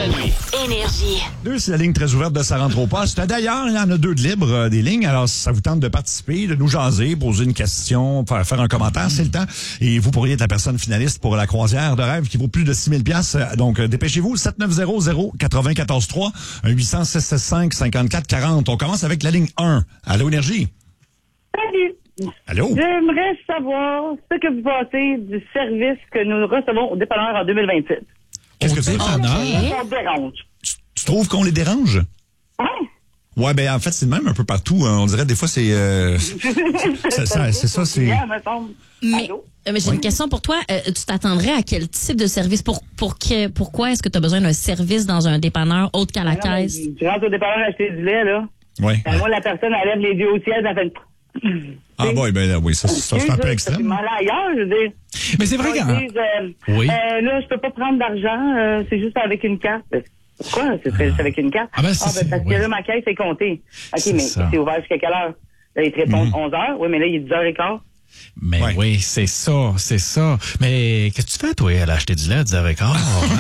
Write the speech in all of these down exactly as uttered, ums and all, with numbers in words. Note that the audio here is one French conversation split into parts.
la nuit. Énergie. Deux, c'est la ligne très ouverte de Ça rentre au poste. D'ailleurs, il y en a deux de libres, euh, des lignes. Alors, si ça vous tente de participer, de nous jaser, poser une question, faire, faire un commentaire, c'est le temps. Et vous pourriez être la personne finaliste pour la croisière de rêve qui vaut plus de six mille dollars. Donc, euh, dépêchez-vous, sept neuf zéro zéro neuf quatre trois, huit zéro zéro, six six cinq, cinq quatre quatre zéro. On commence avec la ligne un. Allô, Énergie? Salut! Allô? J'aimerais savoir ce que vous pensez du service que nous recevons au dépanneur en deux mille vingt-six. Qu'est-ce que tu Ça me dérange. Tu, tu trouves qu'on les dérange? Ouais. Ouais, ben en fait, c'est le même un peu partout. Hein. On dirait des fois, c'est... Euh, c'est ça, c'est ça, c'est... Mais, euh, mais j'ai Oui. une question pour toi. Euh, tu t'attendrais à quel type de service? Pour, pour que, pourquoi est-ce que tu as besoin d'un service dans un dépanneur autre qu'à la caisse? Tu rentres au dépanneur acheter du lait, là. Ouais. Ben, moi, la personne, elle lève les yeux au ciel, ça fait... Ah bon, ben là, oui, ça, ça c'est un peu C'est extrême. mal ailleurs, je veux dire. Mais c'est vrai Ils qu'en... disent, euh, Oui. euh, là, je peux pas prendre d'argent, euh, c'est juste avec une carte. Pourquoi? C'est juste avec une carte. Ah, ben, c'est- ben, parce oui. que là, ma caisse est comptée. OK, C'est mais ça. c'est ouvert jusqu'à quelle heure? Là, ils te répondent onze heures. Oui, mais là, il est dix heures quinze. Mais Ouais. oui, c'est ça, c'est ça. Mais qu'est-ce que tu fais, toi, à l'acheter du lait à dix heures quinze?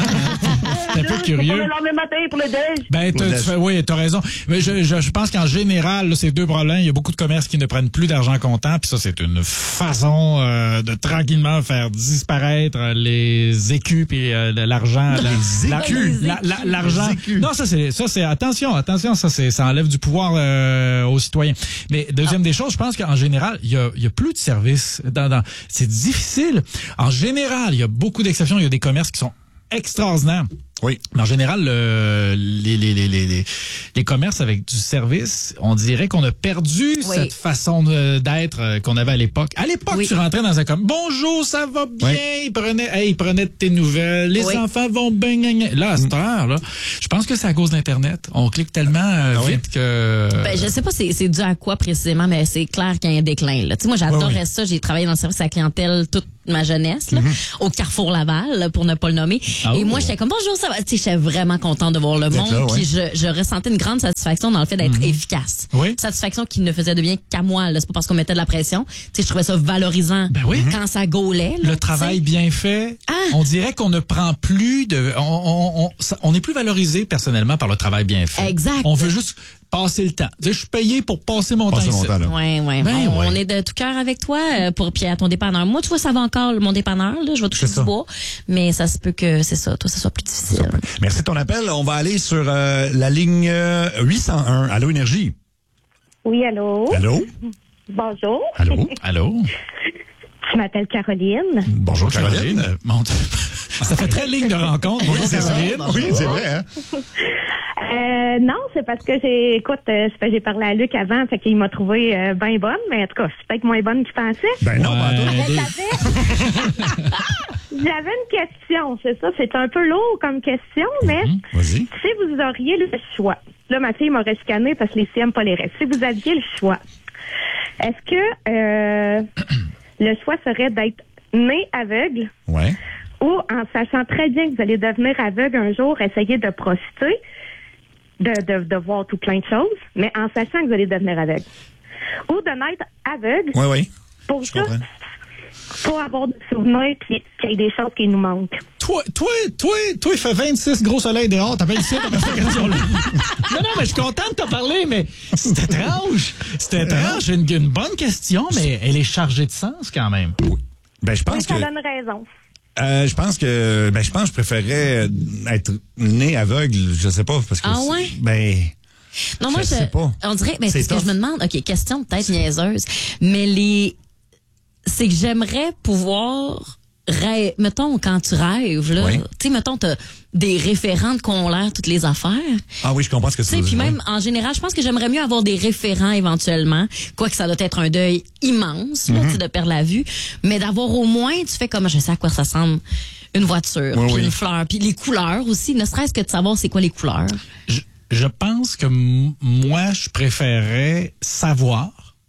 T'es un peu curieux. Le lendemain matin pour le déj. Ben, t'as- tu fais- oui, t'as raison. Mais je, je, je pense qu'en général, là, c'est deux problèmes. Il y a beaucoup de commerces qui ne prennent plus d'argent comptant, puis ça, c'est une façon euh, de tranquillement faire disparaître euh, les écus puis euh, l'argent. La, Les la- écus. la- la- L'argent. Les écus. Non, ça, c'est, ça, c'est, attention, attention, ça, c'est, ça enlève du pouvoir euh, aux citoyens. Mais deuxième des choses, je pense qu'en général, il y a, il y a plus de services. Dans, dans, c'est difficile. En général, il y a beaucoup d'exceptions. Il y a des commerces qui sont extraordinaires. Oui. Mais en général, le, les, les, les, les, les, les commerces avec du service, on dirait qu'on a perdu Oui. cette façon de- d'être euh, qu'on avait à l'époque. À l'époque, Oui. tu rentrais dans un commerce. Bonjour, ça va bien? Oui. Ils prenaient, hey, ils prenaient de tes nouvelles. Les Oui. enfants vont bien. gna, gna. Là, à cette heure, là, je pense que c'est à cause d'Internet. On clique tellement euh, Ah oui? vite que... Ben, je sais pas c'est, c'est dû à quoi précisément, mais c'est clair qu'il y a un déclin. Là. Tu sais, moi, j'adorais Ouais, ouais. ça. J'ai travaillé dans le service à la clientèle toute ma jeunesse, là, au Carrefour Laval, là, pour ne pas le nommer. Ah, Et oh. moi, j'étais comme, bonjour, ça va. Tu sais, j'étais vraiment contente de voir le D'être monde. là, ouais. Puis je, je ressentais une grande satisfaction dans le fait d'être efficace. Oui. Satisfaction qui ne faisait de bien qu'à moi. Là. C'est pas parce qu'on mettait de la pression. Tu sais, je trouvais ça valorisant Ben oui. quand ça gaulait. là, Le tu travail sais. bien fait, Ah. on dirait qu'on ne prend plus de... On, on, on, ça- on n'est plus valorisé personnellement par le travail bien fait. Exact. On veut juste passer le temps. Tu sais, je suis payé pour passer mon Passer temps mon ici. temps, là. Ouais, ouais. Ben on, ouais. on est de tout cœur avec toi euh, pour puis à ton dépanneur. Moi, tu vois, ça va encore mon dépanneur. Là, je vais toucher C'est du ça. bois, mais ça se peut que c'est ça. Toi, ça soit plus difficile. Merci de ton appel. On va aller sur euh, la ligne euh, huit cent un. Allô, Énergie? Oui, allô? Allô? Bonjour. Allô? Allô? Je m'appelle Caroline. Bonjour, Caroline. Euh, mon Dieu. Ça fait très ligne de rencontre. Bonjour, C'est ça. Caroline. Oui, c'est vrai, hein? Euh, non, c'est parce que j'ai, écoute, euh, c'est parce que j'ai parlé à Luc avant, fait qu'il m'a trouvé euh, bien bonne, mais en tout cas, c'est peut-être moins bonne qu'il pensait. Ben non, Ouais, pas toi. Mais deux- j'avais, j'avais une question, c'est ça, c'est un peu lourd comme question, mais Vas-y. si vous auriez le choix, là, ma fille m'aurait scanné parce que les filles n'aiment pas les restes. Si vous aviez le choix, est-ce que euh, le choix serait d'être né aveugle Ouais. ou, en sachant très bien que vous allez devenir aveugle un jour, essayer de profiter, de, de, de voir tout plein de choses, mais en sachant que vous allez devenir aveugle. Ou de naître aveugle Oui, oui. pour Je juste, comprends. pour avoir des souvenirs puis qu'il y ait des choses qui nous manquent. Toi, toi, toi, toi, il fait vingt-six gros soleils dehors. T'appelles ici pour cette question-là. Non, non, mais je suis content de te parler, mais c'est étrange. C'est étrange. Une, une bonne question, mais elle est chargée de sens quand même. Ben, je Oui, pense ça que... donne raison. Euh, je pense que ben je pense que je préférerais être né aveugle, je sais pas parce que Ah c'est- ouais? ben Non, moi, Je je, sais pas. on dirait, mais C'est c'est ce que tough. je me demande. OK, question peut-être niaiseuse, mais les, c'est que j'aimerais pouvoir rêver, mettons, quand tu rêves, là, Oui. tu sais, mettons, t'as des référents qu'on l'air toutes les affaires. ah oui, je comprends ce que Tu tu sais, veux puis dire. même, en général, je pense que j'aimerais mieux avoir des référents éventuellement, quoique ça doit être un deuil immense, là, Mhm. tu sais, de perdre la vue, mais d'avoir au moins, tu fais comme, je sais à quoi ça ressemble, une voiture, Oui, puis oui. une fleur, puis les couleurs aussi, ne serait-ce que de savoir c'est quoi les couleurs. Je, je pense que m- moi, je préférerais savoir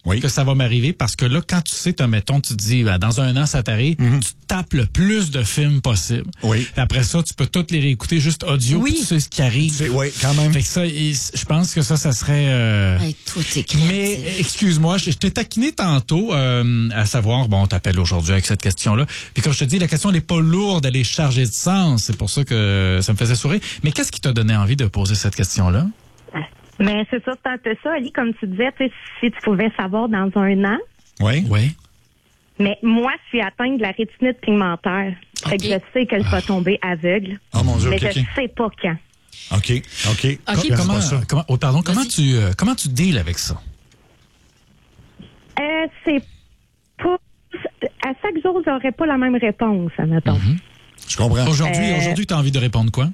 Oui. que ça va m'arriver parce que là, quand tu sais, te mettons, tu te dis, ben, dans un an, ça t'arrive, mm-hmm. tu tapes le plus de films possible. Oui. Et après ça, tu peux toutes les réécouter juste audio, oui. puis tu sais ce qui arrive. C'est, oui, quand même. Fait que ça, je pense que ça, ça serait... Euh... Hey, tout est créatif. Mais, excuse-moi, je, je t'ai taquiné tantôt, euh, à savoir, bon, on t'appelle aujourd'hui avec cette question-là. Puis comme je te dis, la question n'est pas lourde, elle est chargée de sens. C'est pour ça que ça me faisait sourire. Mais qu'est-ce qui t'a donné envie de poser cette question-là? Mais c'est ça, c'est un peu ça, Ali, comme tu disais, tu sais, si tu pouvais savoir dans un an. Oui. Oui. Mais moi, je suis atteinte de la rétinite pigmentaire. Fait okay. que je sais que je vais tomber aveugle. Oh mon Dieu, mais okay, je okay. sais pas quand. OK, OK. OK. Comment, comment, oh, pardon, comment tu, euh, comment tu deals avec ça? Euh, c'est pas... À chaque jour, j'aurais pas la même réponse, admettons. Mm-hmm. Je comprends. Aujourd'hui, Euh... aujourd'hui, tu as envie de répondre quoi?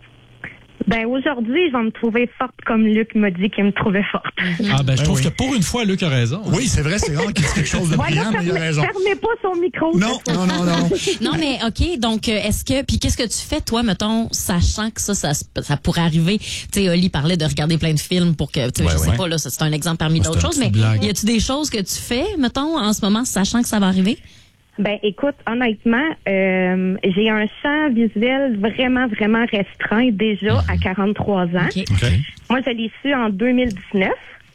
Ben aujourd'hui, je vais me trouver forte comme Luc m'a dit qu'il me trouvait forte. Ah ben je ben trouve oui. que pour une fois, Luc a raison. Oui, c'est vrai, c'est rare qu'il dise quelque chose de Voilà, brillant, mais il a fermez, raison. fermez pas son micro. Non, non, non, non. Non, mais OK, donc, euh, est-ce que... Puis qu'est-ce que tu fais, toi, mettons, sachant que ça, ça, ça pourrait arriver? Tu sais, Oli parlait de regarder plein de films pour que... Tu sais, Ouais, je sais ouais. pas, là, ça, c'est un exemple parmi C'est d'autres une choses, mais petite blague. y a-tu des choses que tu fais, mettons, en ce moment, sachant que ça va arriver? Ben écoute, honnêtement, euh, j'ai un champ visuel vraiment, vraiment restreint déjà Mm-hmm. à quarante-trois ans. OK. OK. Moi, je l'ai su en deux mille dix-neuf.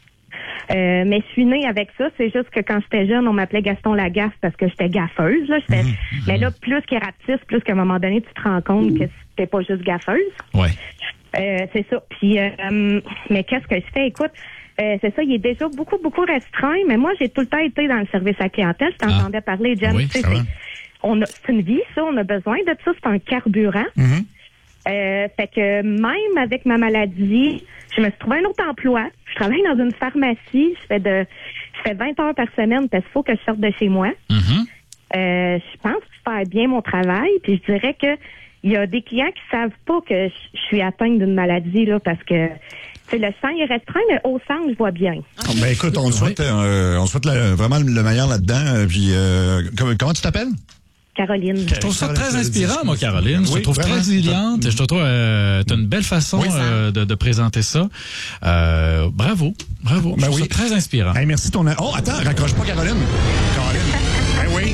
Euh, mais je suis née avec ça. C'est juste que quand j'étais jeune, on m'appelait Gaston Lagaffe parce que j'étais gaffeuse. Là. J'étais... Mm-hmm. Mais là, plus qu'elle rapetisse, plus qu'à un moment donné, tu te rends compte que c'était pas juste gaffeuse. Ouais. Euh, c'est ça. Puis, euh, mais qu'est-ce que je fais? Écoute, euh, c'est ça, il est déjà beaucoup, beaucoup restreint, mais moi, j'ai tout le temps été dans le service à la clientèle. Je t'entendais Ah. parler, Jen. Oui, tu sais, ça va. c'est, on a, c'est une vie, ça, on a besoin de ça, c'est un carburant. Mhm. Euh, fait que même avec ma maladie, je me suis trouvé un autre emploi. Je travaille dans une pharmacie, je fais de je fais vingt heures par semaine parce qu'il faut que je sorte de chez moi. Mm-hmm. Euh, je pense faire bien mon travail, puis je dirais que il y a des clients qui savent pas que je, je suis atteinte d'une maladie là parce que c'est le sang est restreint, mais au sang, je vois bien. Ben écoute, on souhaite, euh, on souhaite la- vraiment le meilleur là-dedans. euh, Puis euh, comment, comment tu t'appelles? Caroline. Je trouve ça Caroline, très je l'ai dit. inspirant, moi, Caroline. Je te Oui, trouve vraiment. très brillante. Je te trouve, euh, t'as une belle façon Oui. euh, de, de présenter ça. Euh, bravo, bravo. Je Ben trouve oui. ça très inspirant. Hey, merci ton. Oh, attends, raccroche pas, Caroline. Caroline. Ben oui.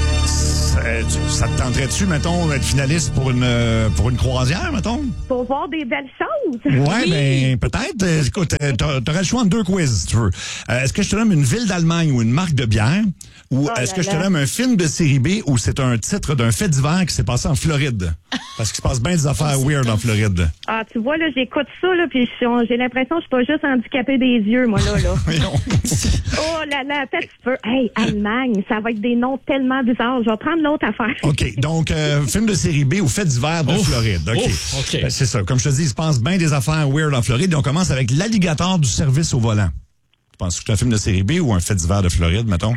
Ça, tu- ça te tenterait-tu, mettons, d'être finaliste pour une euh, pour une croisière, mettons? Pour voir des belles choses. Ouais, ben peut-être. Euh, Écoute, euh, t'a- t'aurais le choix entre deux quiz, si tu veux. Euh, est-ce que je te nomme une ville d'Allemagne ou une marque de bière? Ou Oh est-ce là que je te là. nomme un film de série B ou c'est un titre d'un fait divers qui s'est passé en Floride? Parce qu'il se passe bien des affaires weird en Floride. Ah, tu vois, là, j'écoute ça, là, puis je- j'ai l'impression que je suis pas juste handicapée des yeux, moi, là, là. Voyons. Oh là là, attends un petit peu. Hey, Allemagne, ça va être des noms tellement bizarres. Je vais prendre l'autre affaire. OK. Donc, euh, film de série B ou fait divers de Ouf. Floride. OK. Ouf, OK. Ben, c'est ça. Comme je te dis, il se passe bien des affaires weird en Floride. Et on commence avec l'alligator du service au volant. Tu penses que c'est un film de série B ou un fait divers de Floride, mettons?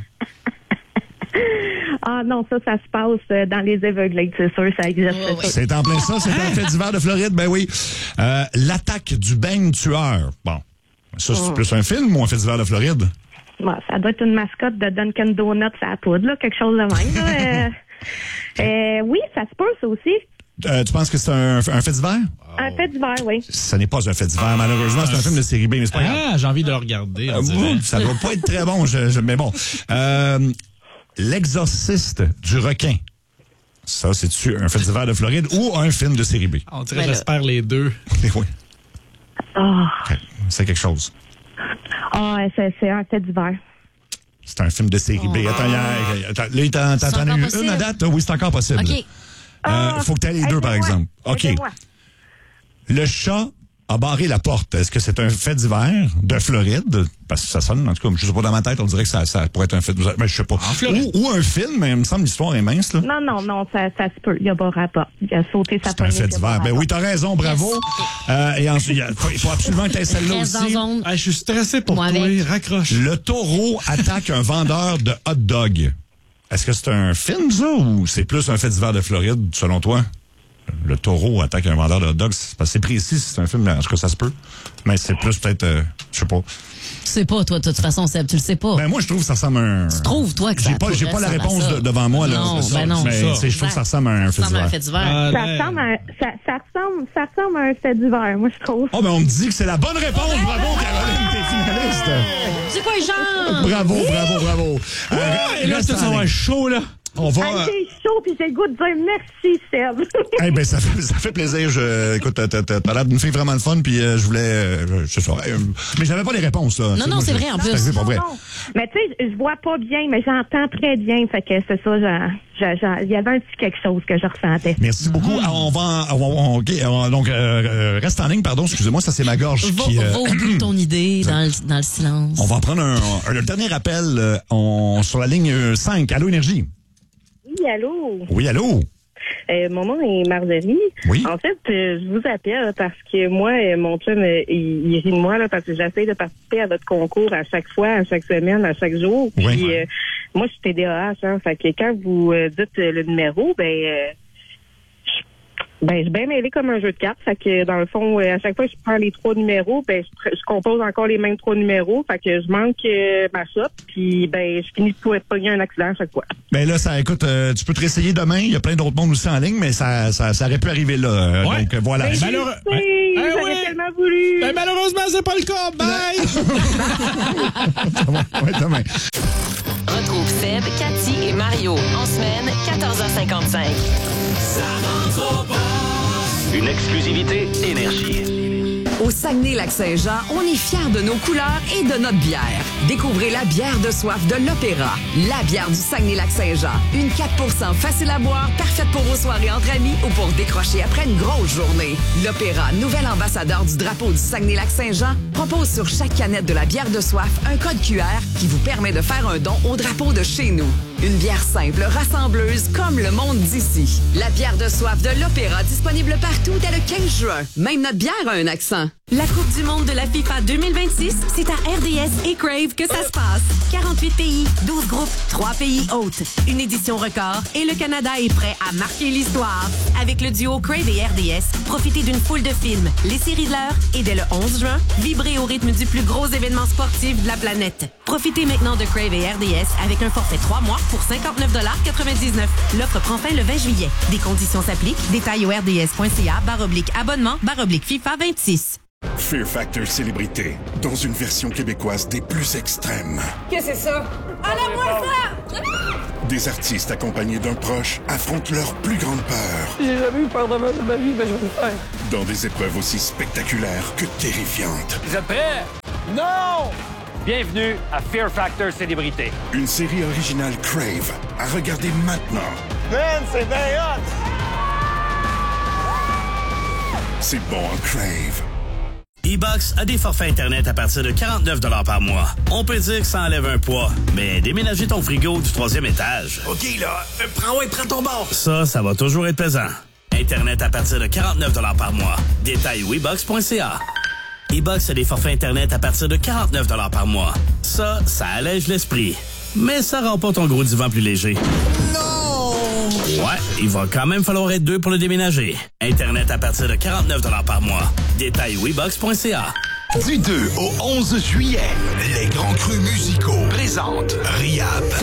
Ah non, ça, ça se passe euh, dans les Everglades, c'est sûr, ça existe. Ouais, ouais. ça. C'est en plein ça, c'est un fait divers de Floride, ben oui. Euh, l'attaque du beigne tueur. Bon, ça, c'est plus un film ou un fait divers de Floride? Bon, ça doit être une mascotte de Dunkin' Donuts à la poudre, là, quelque chose de même. Là. Euh, euh, oui, ça se peut, ça aussi. Euh, tu penses que c'est un, un fait divers? Un fait d'hiver, oui. Ce n'est pas un fait divers, malheureusement, c'est un film de série B, mais c'est pas grave. Ah, j'ai envie de le regarder. on Euh, dirait. ouh, ça doit pas être très bon, je, je- mais bon. Euh, L'exorciste du requin. Ça, c'est-tu un fait divers de Floride ou un film de série B? On dirait, Ben là. j'espère, les deux. Oui, Ah, c'est quelque chose. ah, c'est, c'est un fait d'hiver. C'est un film de série B. Attends, il y a- attends, là, il t'en, t'en, C'est t'en as encore eu possible? une à date? Oui, c'est encore possible. OK. Euh, Ah, faut que tu aies les deux, par aidez-moi, exemple. OK. aidez-moi. Le chat a barré la porte. Est-ce que c'est un fait divers de Floride? Parce que ça sonne, en tout cas, je sais pas, dans ma tête, on dirait que ça, ça pourrait être un fait divers. Mais je sais pas. Floride. Ou, ou un film, mais il me semble l'histoire est mince, là. Non, non, non, ça, ça se peut. Il n'y a pas rapport. Il a sauté sa C'est un poignée, fait il y a pas divers. Ben rapport. oui, t'as raison, bravo. Yes. Euh, et ensuite, il y a- faut, il faut absolument que tu aies celle-là Reste dans aussi. zone. Ah, je suis stressé pour Moi toi. avec. Raccroche. Le taureau attaque un vendeur de hot dog. Est-ce que c'est un film, ça, ou c'est plus un fait divers de Floride, selon toi? Le taureau attaque un vendeur de hot dogs. C'est parce que c'est précis, si c'est un film, en tout cas, ça se peut. Mais c'est plus peut-être, euh, je sais pas. Tu sais pas, toi, de toute façon, Seb, tu le sais pas. Ben, moi, je trouve que ça ressemble à un... Tu trouves, toi, que ça J'ai pas, j'ai pas pourrait la réponse ressembler à de- ça. devant moi, là. Non, C'est ça. ben non. Mais, Ça. tu sais, je trouve que ça ressemble à un fait Ça ressemble à un fait divers. divers. Ah, Ça ben, ressemble, à, ça, ça, ressemble, ça ressemble à un fait d'hiver, moi, je trouve. Oh, ben, on me dit que c'est la bonne réponse. Bravo, Caroline, t'es finaliste. finaliste. C'est quoi, Jean? Bravo, bravo, bravo. Euh, Et là, reste ça en va ligne. chaud, là. On va. Hey, j'ai chaud puis j'ai le goût de dire merci, Seb. Eh ben ça fait ça fait plaisir. Je, écoute, t'as, t'as, t'as l'air d'une fille vraiment de fun, puis euh, je voulais, euh, je sais pas, euh, mais j'avais pas les réponses là. Non, non, moi, c'est je- vrai, en c'est plus. arrivé pas vrai. Non, mais tu sais, je vois pas bien, mais j'entends très bien. Fait que c'est ça, j'en- j'en- j'en- il y avait un petit quelque chose que je ressentais. Merci beaucoup. Mm. Alors, on va, on va, on- ok, on- donc euh, euh, reste en ligne, pardon. Excusez-moi, ça c'est ma gorge Va, qui. euh, va au bout de ton idée dans le, dans le silence. on va en prendre un, un, un dernier appel euh, on, sur la ligne cinq. Allô Énergie. Oui, allô? Oui, allô. Euh, mon nom est Marjorie. Oui. En fait, euh, je vous appelle parce que moi, euh, mon chum, euh, il, il rit de moi là, parce que j'essaie de participer à votre concours à chaque fois, à chaque semaine, à chaque jour. Oui. Puis euh, moi, je suis T D A H, hein, fait que quand vous euh, dites euh, le numéro, ben, euh, je- ben, je suis bien mêlée comme un jeu de cartes. Fait que dans le fond, euh, à chaque fois que je prends les trois numéros, ben, je, pr- je compose encore les mêmes trois numéros. Fait que je manque euh, ma shot, puis ben, je finis de pogner un accident à chaque fois. Ben là, ça, écoute, euh, tu peux te réessayer demain. Il y a plein d'autres mondes aussi en ligne, mais ça, ça, ça aurait pu arriver là. Euh, Ouais. Donc euh, voilà. Ben, malheureux- je sais, Ouais. Eh j'aurais ouais. tellement voulu. Ben, malheureusement, c'est pas le cas. Bye! Ouais, demain. Retrouve Seb, Cathy et Mario en semaine, quatorze heures cinquante-cinq. Une exclusivité Énergie. Au Saguenay-Lac-Saint-Jean, on est fiers de nos couleurs et de notre bière. Découvrez la bière de soif de l'Opéra, la bière du Saguenay-Lac-Saint-Jean. Une quatre pour cent facile à boire, parfaite pour vos soirées entre amis ou pour décrocher après une grosse journée. L'Opéra, nouvel ambassadeur du drapeau du Saguenay-Lac-Saint-Jean, propose sur chaque canette de la bière de soif un code Q R qui vous permet de faire un don au drapeau de chez nous. Une bière simple, rassembleuse, comme le monde d'ici. La bière de soif de l'Opéra, disponible partout dès le quinze juin. Même notre bière a un accent. La Coupe du monde de la FIFA deux mille vingt-six, c'est à R D S et Crave que ça se passe. quarante-huit pays, douze groupes, trois pays hôtes. Une édition record et le Canada est prêt à marquer l'histoire. Avec le duo Crave et R D S, profitez d'une foule de films, les séries de l'heure et dès le onze juin, vibrez au rythme du plus gros événement sportif de la planète. Profitez maintenant de Crave et R D S avec un forfait trois mois pour cinquante-neuf quatre-vingt-dix-neuf. L'offre prend fin le vingt juillet. Des conditions s'appliquent. Détails au rds.ca barre oblique abonnement barre oblique FIFA vingt-six. Fear Factor Célébrité, dans une version québécoise des plus extrêmes. Qu'est-ce que c'est ça? Enlève-moi ça! Des artistes accompagnés d'un proche affrontent leur plus grande peur J'ai jamais eu peur de ma, de ma vie, mais je vais le faire. dans des épreuves aussi spectaculaires que terrifiantes. Vous êtes prêts? Non! Bienvenue à Fear Factor Célébrité. Une série originale Crave à regarder maintenant. Man, c'est bien hot! C'est bon en Crave. E-Box a des forfaits Internet à partir de quarante-neuf dollars par mois. On peut dire que ça enlève un poids, mais déménager ton frigo du troisième étage... OK, là, euh, prends, ouais, prends ton bord. Ça, ça va toujours être pesant. Internet à partir de quarante-neuf dollars par mois. Détail au e box point c a. E-Box a des forfaits Internet à partir de quarante-neuf dollars par mois. Ça, ça allège l'esprit. Mais ça rend pas ton gros divan plus léger. Non! Ouais, il va quand même falloir être deux pour le déménager. Internet à partir de quarante-neuf dollars par mois. Détail au e box point c a. Du deux au onze juillet, les grands crus musicaux présentent Riab.